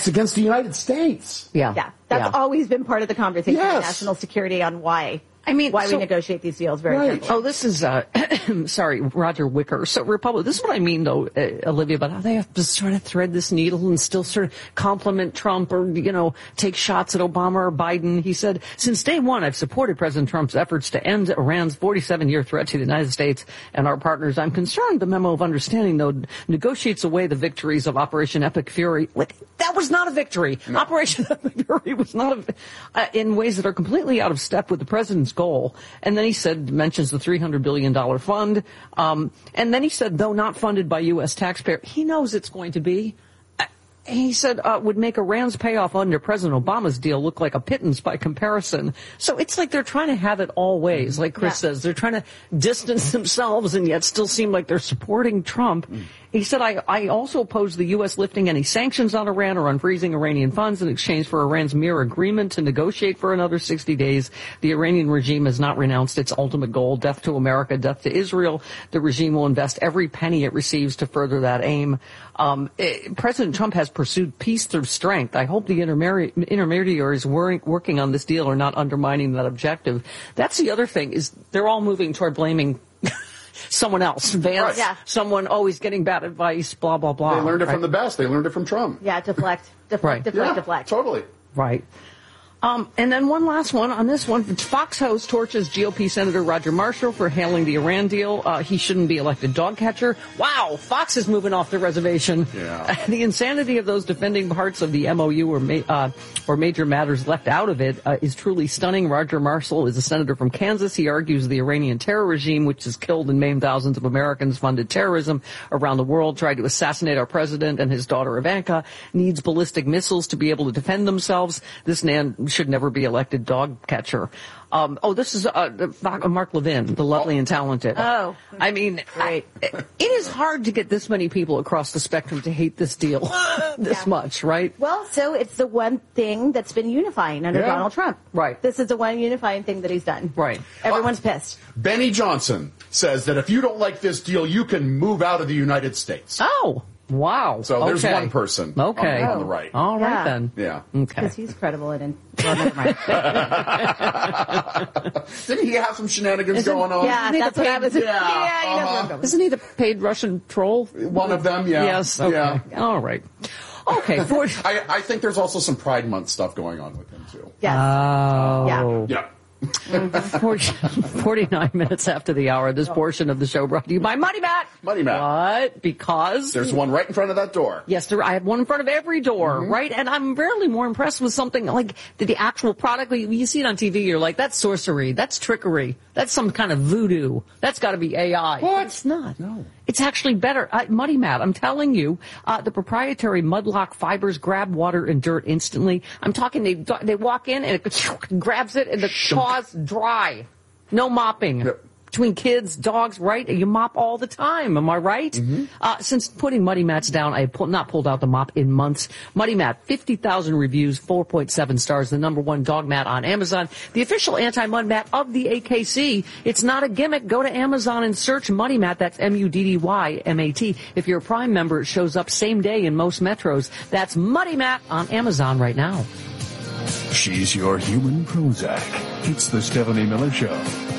acts against the United States. Yeah. That's always been part of the conversation on national security on why we negotiate these deals very carefully. Oh, this is, sorry, Roger Wicker. So this is what I mean, though, Olivia, about how they have to sort of thread this needle and still sort of compliment Trump or, take shots at Obama or Biden. He said, since day one, I've supported President Trump's efforts to end Iran's 47-year threat to the United States and our partners. I'm concerned the memo of understanding, though, negotiates away the victories of Operation Epic Fury. That was not a victory. No. Operation Epic Fury was not in ways that are completely out of step with the president's goal. And then he mentions the $300 billion fund. And then he said, though not funded by U.S. taxpayers, he knows it's going to be. He said, would make Iran's payoff under President Obama's deal look like a pittance by comparison. So it's like they're trying to have it all ways, like Chris says. They're trying to distance themselves and yet still seem like they're supporting Trump. He said, I also oppose the U.S. lifting any sanctions on Iran or unfreezing Iranian funds in exchange for Iran's mere agreement to negotiate for another 60 days. The Iranian regime has not renounced its ultimate goal, death to America, death to Israel. The regime will invest every penny it receives to further that aim. President Trump has pursued peace through strength. I hope the intermediaries working on this deal are not undermining that objective. That's the other thing, is they're all moving toward blaming someone else. Vance, someone always getting bad advice, blah, blah, blah. They learned it from the best. They learned it from Trump. Yeah, deflect. Totally. Right. And then one last one on this one. Fox host torches GOP Senator Roger Marshall for hailing the Iran deal. He shouldn't be elected dog catcher. Wow, Fox is moving off the reservation. Yeah. The insanity of those defending parts of the MOU or major matters left out of it is truly stunning. Roger Marshall is a senator from Kansas. He argues the Iranian terror regime, which has killed and maimed thousands of Americans, funded terrorism around the world, tried to assassinate our president and his daughter Ivanka, needs ballistic missiles to be able to defend themselves. This man should never be elected dog catcher. This is Mark Levin, the lovely and talented. Oh, I mean, great. It is hard to get this many people across the spectrum to hate this deal this much, right? Well, so it's the one thing that's been unifying under Donald Trump. Right. This is the one unifying thing that he's done. Right. Everyone's pissed. Benny Johnson says that if you don't like this deal, you can move out of the United States. Oh. Wow. So there's one person on the right. All right, then. Yeah. Okay. Because he's credible and never mind. Didn't he have some shenanigans going on? Yeah, that's what I was. Isn't he the paid Russian troll? One of them, yeah. Yes. Okay. Yeah. All right. Okay. I think there's also some Pride Month stuff going on with him, too. Yes. Oh. Yeah. 49 minutes after the hour, this portion of the show brought to you by Money Mat. Money Mat. What? Because? There's one right in front of that door. Yes, I have one in front of every door, right? And I'm rarely more impressed with something like the actual product. You see it on TV, you're like, that's sorcery, that's trickery, that's some kind of voodoo. That's got to be AI. What? It's not. No. It's actually better. Money Mat, I'm telling you, the proprietary Mudlock fibers grab water and dirt instantly. I'm talking, they walk in and it grabs it and the paws dry. No mopping. Yep. Between kids, dogs, right? You mop all the time. Am I right? Mm-hmm. Since putting Muddy Mats down, I have not pulled out the mop in months. Muddy Mat, 50,000 reviews, 4.7 stars, the #1 dog mat on Amazon. The official anti-mud mat of the AKC. It's not a gimmick. Go to Amazon and search Muddy Mat. That's MUDDYMAT. If you're a Prime member, it shows up same day in most metros. That's Muddy Mat on Amazon right now. She's your human Prozac. It's the Stephanie Miller Show.